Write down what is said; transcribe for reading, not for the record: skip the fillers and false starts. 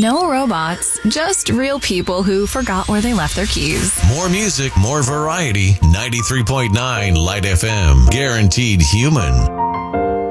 No robots, just real people who forgot where they left their keys. More music, more variety. 93.9 Light FM. Guaranteed human.